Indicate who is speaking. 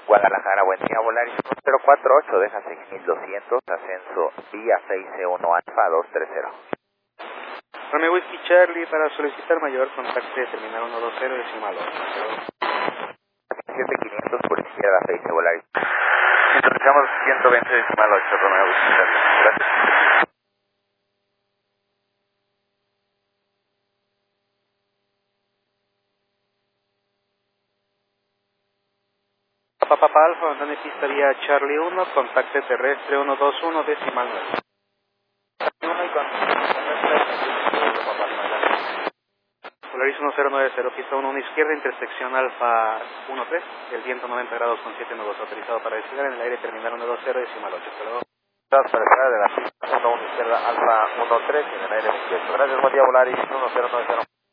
Speaker 1: Guadalajara, buen día, Volaris 1048, deja 6200, ascenso vía 6C1 Alfa 230.
Speaker 2: Romeo Whisky Charlie, para solicitar mayor contacte terminal 120 decimal 8.
Speaker 1: 7500 por izquierda 6C Volaris. Sintonizamos 120 decimal 8, Romeo Whisky Charlie. Gracias.
Speaker 2: Papa Alfa, Andane pista vía Charlie 1, contacte terrestre 121 decimal 9. Volaris 1090, pista 1 izquierda, intersección Alfa 13, el viento 90 grados con 7 nudos, autorizado para despegar en el aire terminal 120 decimal 8. Perdón.
Speaker 1: Para esperar de la pista 1 izquierda Alfa 13 en el aire 28. Gracias, buen día, Volaris 1090.